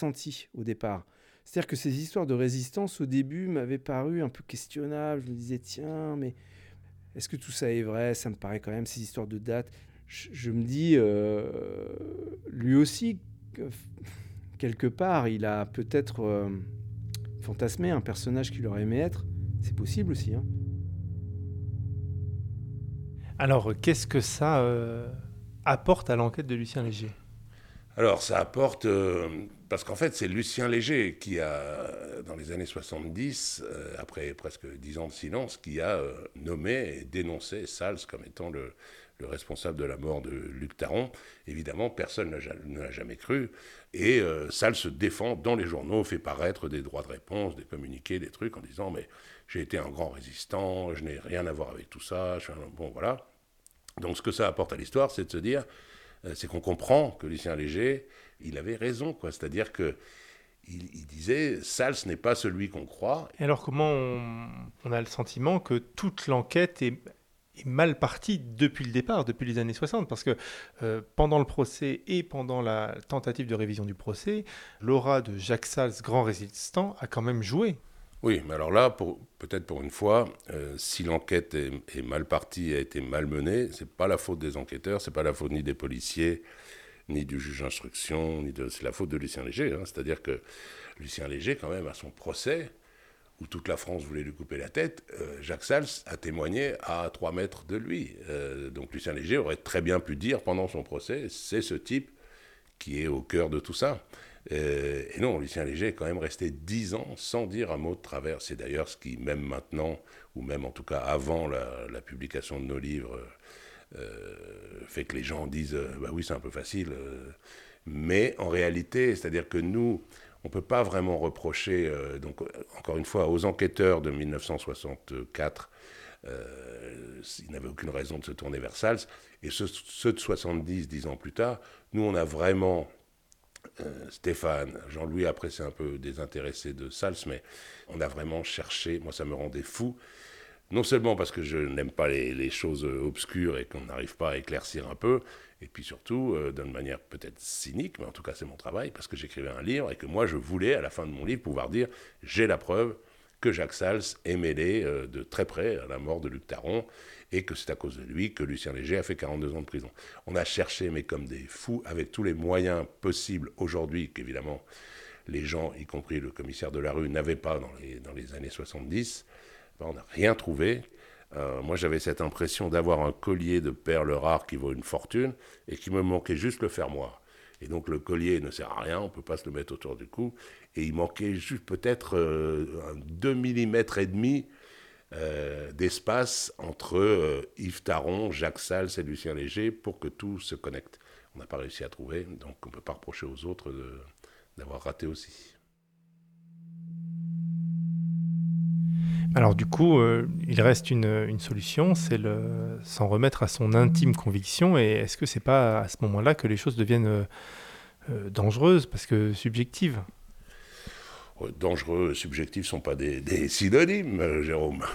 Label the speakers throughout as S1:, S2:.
S1: senti au départ. C'est-à-dire que ces histoires de résistance, au début, m'avaient paru un peu questionnables. Je me disais, tiens, mais est-ce que tout ça est vrai? Ça me paraît quand même, ces histoires de dates. Je me dis, lui aussi, quelque part, il a peut-être fantasmé un personnage qu'il aurait aimé être. C'est possible aussi, hein.
S2: Alors, qu'est-ce que ça apporte à l'enquête de Lucien Léger?
S3: Alors, ça apporte... parce qu'en fait, c'est Lucien Léger qui a, dans les années 70, après presque 10 ans de silence, qui a nommé et dénoncé Sals comme étant le responsable de la mort de Luc Taron. Évidemment, personne ne l'a jamais cru. Et Sals se défend dans les journaux, fait paraître des droits de réponse, des communiqués, des trucs, en disant « mais j'ai été un grand résistant, je n'ai rien à voir avec tout ça. » Bon, voilà. Donc, ce que ça apporte à l'histoire, c'est de se dire... c'est qu'on comprend que Lucien Léger, il avait raison, quoi. C'est-à-dire que il disait, Sals n'est pas celui qu'on croit.
S2: Et alors, comment on a le sentiment que toute l'enquête est mal partie depuis le départ, depuis les années 60, parce que pendant le procès et pendant la tentative de révision du procès, l'aura de Jacques Sals, grand résistant, a quand même joué.
S3: Oui, mais alors là, peut-être pour une fois, si l'enquête est mal partie, a été mal menée, c'est pas la faute des enquêteurs, c'est pas la faute ni des policiers, ni du juge d'instruction, c'est la faute de Lucien Léger. Hein. C'est-à-dire que Lucien Léger, quand même, à son procès, où toute la France voulait lui couper la tête, Jacques Sals a témoigné à 3 mètres de lui. Donc Lucien Léger aurait très bien pu dire pendant son procès, c'est ce type qui est au cœur de tout ça. Et non, Lucien Léger est quand même resté 10 ans sans dire un mot de travers. C'est d'ailleurs ce qui, même maintenant, ou même en tout cas avant la publication de nos livres, fait que les gens disent bah oui, c'est un peu facile. Mais en réalité, c'est-à-dire que nous, on ne peut pas vraiment reprocher, donc, encore une fois, aux enquêteurs de 1964, ils n'avaient aucune raison de se tourner vers Sals. Et ceux de 70, 10 ans plus tard, nous, on a vraiment... Stéphane, Jean-Louis, après c'est un peu désintéressé de Sals, mais on a vraiment cherché, moi ça me rendait fou, non seulement parce que je n'aime pas les choses obscures et qu'on n'arrive pas à éclaircir un peu, et puis surtout d'une manière peut-être cynique, mais en tout cas c'est mon travail, parce que j'écrivais un livre et que moi je voulais à la fin de mon livre pouvoir dire j'ai la preuve que Jacques Sals est mêlé de très près à la mort de Luc Taron, et que c'est à cause de lui que Lucien Léger a fait 42 ans de prison. On a cherché, mais comme des fous, avec tous les moyens possibles aujourd'hui, qu'évidemment les gens, y compris le commissaire de la rue, n'avaient pas dans les années 70. Ben, on n'a rien trouvé. Moi, j'avais cette impression d'avoir un collier de perles rares qui vaut une fortune, et qu'il me manquait juste le fermoir. Et donc le collier ne sert à rien, on ne peut pas se le mettre autour du cou. Et il manquait juste peut-être 2 millimètres et demi d'espace entre Yves Taron, Jacques Sals et Lucien Léger pour que tout se connecte. On n'a pas réussi à trouver, donc on ne peut pas reprocher aux autres d'avoir raté aussi.
S2: Alors du coup, il reste une solution, c'est s'en remettre à son intime conviction. Et est-ce que c'est pas à ce moment-là que les choses deviennent dangereuses, parce que subjectives?
S3: Dangereux et subjectif ne sont pas des synonymes, Jérôme.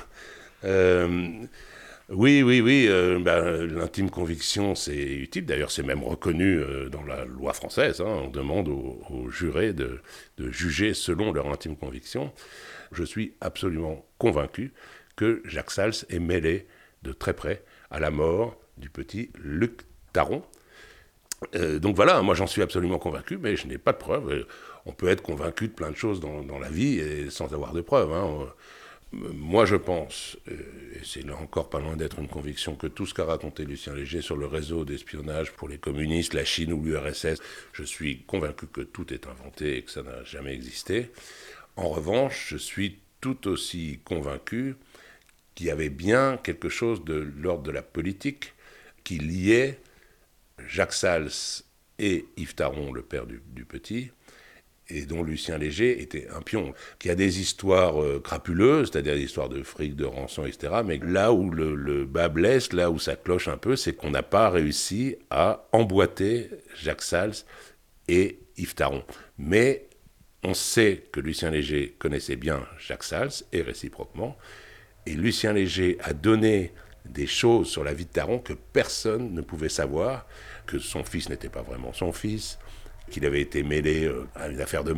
S3: Oui, l'intime conviction, c'est utile. D'ailleurs, c'est même reconnu dans la loi française. Hein. On demande aux jurés de juger selon leur intime conviction. Je suis absolument convaincu que Jacques Sals est mêlé de très près à la mort du petit Luc Taron. Donc voilà, moi j'en suis absolument convaincu, mais je n'ai pas de preuves. On peut être convaincu de plein de choses dans la vie et sans avoir de preuves. Hein. Moi je pense, et c'est là encore pas loin d'être une conviction, que tout ce qu'a raconté Lucien Léger sur le réseau d'espionnage pour les communistes, la Chine ou l'URSS, je suis convaincu que tout est inventé et que ça n'a jamais existé. En revanche, je suis tout aussi convaincu qu'il y avait bien quelque chose de l'ordre de la politique qui liait Jacques Sals et Yves Taron, le père du petit, et dont Lucien Léger était un pion, qui a des histoires crapuleuses, c'est-à-dire des histoires de fric, de rançon, etc. Mais là où le bas blesse, là où ça cloche un peu, c'est qu'on n'a pas réussi à emboîter Jacques Sals et Yves Taron. Mais on sait que Lucien Léger connaissait bien Jacques Sals, et réciproquement, et Lucien Léger a donné des choses sur la vie de Taron que personne ne pouvait savoir, que son fils n'était pas vraiment son fils, qu'il avait été mêlé à une affaire de